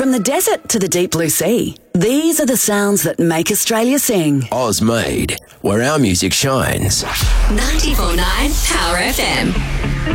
From the desert to the deep blue sea, these are the sounds that make Australia sing. Oz Made, where our music shines. 94.9 Power FM.